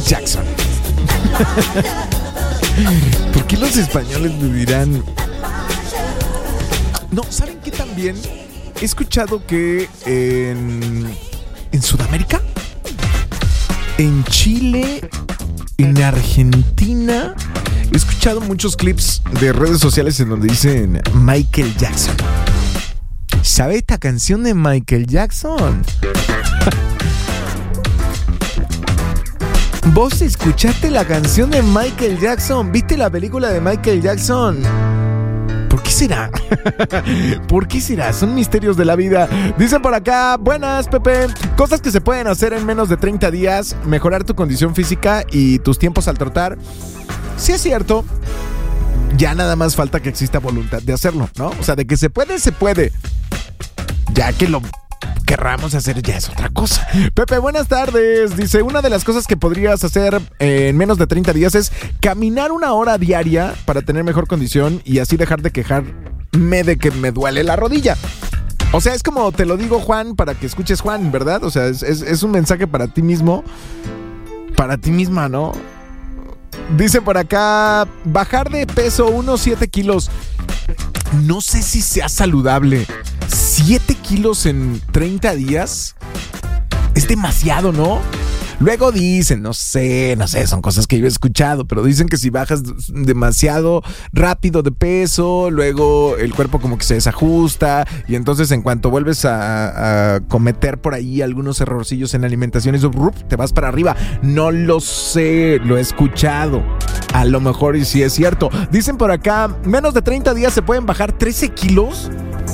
Jackson. ¿Por qué los españoles me dirán? No, ¿saben qué también? He escuchado que en Sudamérica, en Chile, en Argentina, he escuchado muchos clips de redes sociales en donde dicen Michael Jackson. ¿Sabe esta canción de Michael Jackson? ¿Vos escuchaste la canción de Michael Jackson? ¿Viste la película de Michael Jackson? ¿Por qué será? ¿Por qué será? Son misterios de la vida. Dicen por acá, buenas, Pepe. Cosas que se pueden hacer en menos de 30 días. Mejorar tu condición física y tus tiempos al trotar. Sí es cierto. Ya nada más falta que exista voluntad de hacerlo, ¿no? O sea, de que se puede, se puede. Ya que lo querramos hacer ya es otra cosa. Pepe, buenas tardes. Dice, una de las cosas que podrías hacer en menos de 30 días es caminar 1 hora diaria para tener mejor condición y así dejar de quejarme de que me duele la rodilla. O sea, es como te lo digo, Juan, para que escuches, Juan, ¿verdad? O sea, es un mensaje para ti mismo, para ti misma, ¿no? Dice por acá, bajar de peso unos 7 kilos. No sé si sea saludable. 7 kilos en 30 días es demasiado, ¿no? Luego dicen, no sé, son cosas que yo he escuchado, pero dicen que si bajas demasiado rápido de peso, luego el cuerpo como que se desajusta y entonces en cuanto vuelves a cometer por ahí algunos errorcillos en la alimentación, eso, te vas para arriba. No lo sé, lo he escuchado. A lo mejor y sí es cierto. Dicen por acá, menos de 30 días se pueden bajar 13 kilos.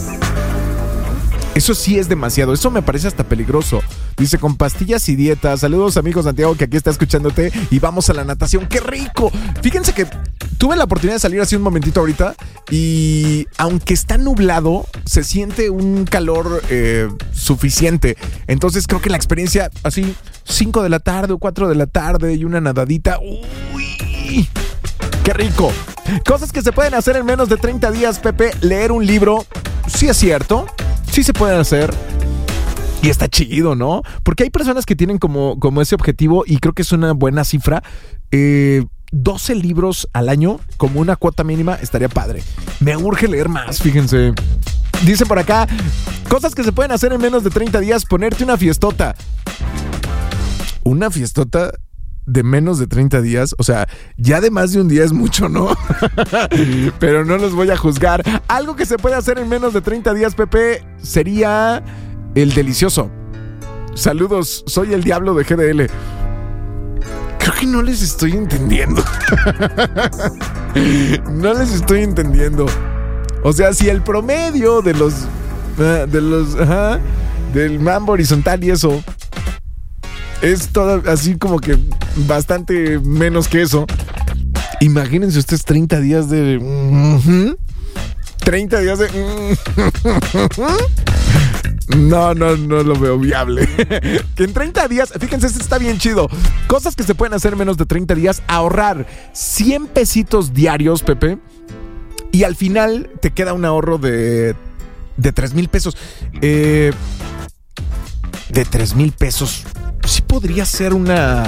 Eso sí es demasiado, eso me parece hasta peligroso. Dice, con pastillas y dietas. Saludos, amigos, Santiago, que aquí está escuchándote. Y vamos a la natación, ¡qué rico! Fíjense que tuve la oportunidad de salir así un momentito ahorita. Y aunque está nublado, se siente un calor suficiente. Entonces creo que la experiencia, así, 5 de la tarde o 4 de la tarde y una nadadita. ¡Uy! ¡Qué rico! Cosas que se pueden hacer en menos de 30 días, Pepe. Leer un libro, sí es cierto. Sí se pueden hacer y está chido, ¿no? Porque hay personas que tienen como ese objetivo y creo que es una buena cifra. 12 libros al año como una cuota mínima estaría padre. Me urge leer más, fíjense. Dice por acá, cosas que se pueden hacer en menos de 30 días, ponerte una fiestota. Una fiestota de menos de 30 días, o sea, ya de más de un día es mucho, ¿no? Pero no los voy a juzgar. Algo que se puede hacer en menos de 30 días, Pepe, sería el delicioso. Saludos, soy el diablo de GDL. Creo que no les estoy entendiendo. No les estoy entendiendo. O sea, si el promedio del mambo horizontal y eso es todo así como que bastante menos que eso. Imagínense ustedes 30 días de... 30 días de... No lo veo viable. Que en 30 días, fíjense, esto está bien chido. Cosas que se pueden hacer en menos de 30 días. Ahorrar 100 pesitos diarios, Pepe. Y al final te queda un ahorro de 3,000 pesos. De 3,000 pesos. Sí podría ser una...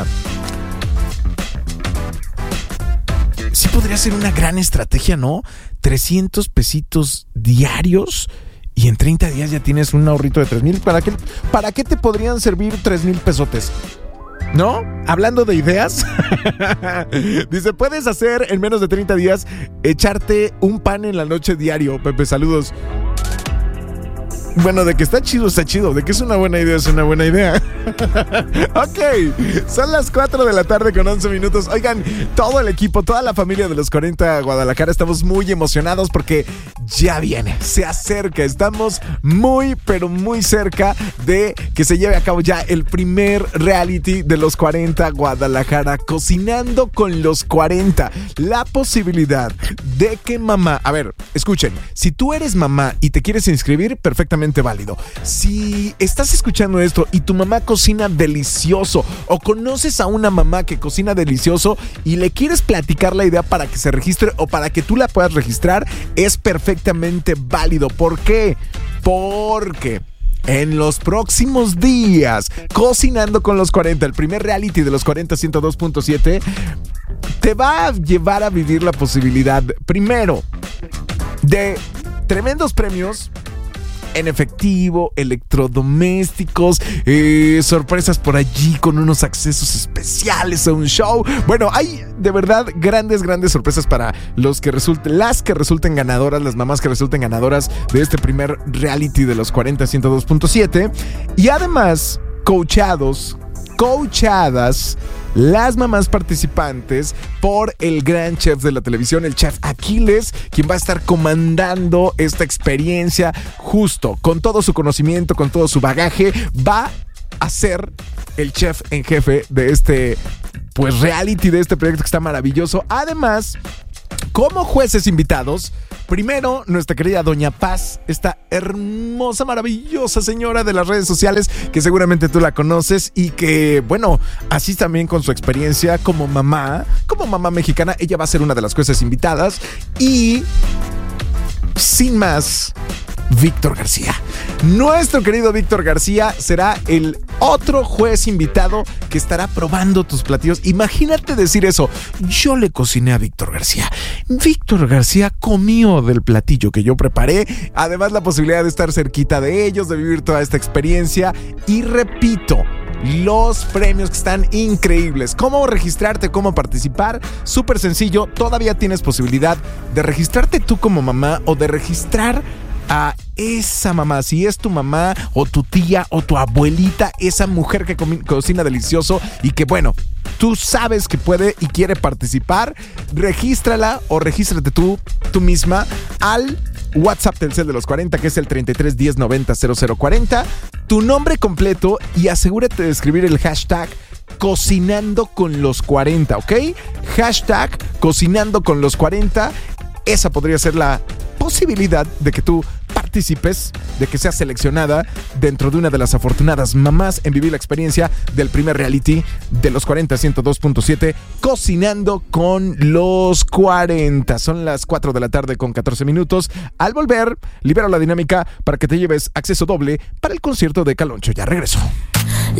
Sí podría ser una gran estrategia, ¿no? 300 pesitos diarios y en 30 días ya tienes un ahorrito de 3,000. ¿Para qué te podrían servir 3,000 pesotes? ¿No? Hablando de ideas. Dice, puedes hacer en menos de 30 días echarte un pan en la noche diario. Pepe, saludos. Bueno, de que está chido, de que es una buena idea, es una buena idea. Ok, son las 4 de la tarde con 11 minutos. Oigan, todo el equipo, toda la familia de los 40 Guadalajara estamos muy emocionados porque ya viene, se acerca. Estamos muy, pero muy cerca de que se lleve a cabo ya el primer reality de los 40 Guadalajara, Cocinando con los 40. La posibilidad de que mamá... A ver, escuchen, si tú eres mamá y te quieres inscribir, perfectamente válido. Si estás escuchando esto y tu mamá cocina delicioso o conoces a una mamá que cocina delicioso y le quieres platicar la idea para que se registre o para que tú la puedas registrar, es perfectamente válido. ¿Por qué? Porque en los próximos días. Cocinando con los 40, el primer reality de los 40 102.7, te va a llevar a vivir la posibilidad, primero, de tremendos premios en efectivo, electrodomésticos, sorpresas por allí con unos accesos especiales a un show. Bueno, hay de verdad grandes sorpresas para las que resulten ganadoras, las mamás que resulten ganadoras de este primer reality de los 40 102.7. Y además, coachadas las mamás participantes por el gran chef de la televisión, el chef Aquiles, quien va a estar comandando esta experiencia justo, con todo su conocimiento, con todo su bagaje, va a ser el chef en jefe de este reality, de este proyecto que está maravilloso. Además, como jueces invitados, primero, nuestra querida Doña Paz, esta hermosa, maravillosa señora de las redes sociales, que seguramente tú la conoces y que, bueno, así también con su experiencia como mamá mexicana, ella va a ser una de las jueces invitadas. Y, sin más, Víctor García. Nuestro querido Víctor García será el otro juez invitado que estará probando tus platillos. Imagínate decir eso: yo le cociné a Víctor García. Víctor García comió del platillo que yo preparé. Además, la posibilidad de estar cerquita de ellos, de vivir toda esta experiencia. Y repito, los premios que están increíbles. ¿Cómo registrarte? ¿Cómo participar? Súper sencillo. Todavía tienes posibilidad de registrarte tú como mamá o de registrar a esa mamá, si es tu mamá o tu tía o tu abuelita, esa mujer que cocina delicioso y que, bueno, tú sabes que puede y quiere participar. Regístrala o regístrate tú misma al WhatsApp Telcel de los 40, que es el 33 10 90 0040, tu nombre completo y asegúrate de escribir el hashtag Cocinando con los 40, ¿ok? Hashtag Cocinando con los 40. Esa podría ser la posibilidad de que tú participes, de que seas seleccionada dentro de una de las afortunadas mamás en vivir la experiencia del primer reality de los 40 102.7, Cocinando con los 40. Son las 4 de la tarde con 14 minutos. Al volver, libero la dinámica para que te lleves acceso doble para el concierto de Caloncho. Ya regreso.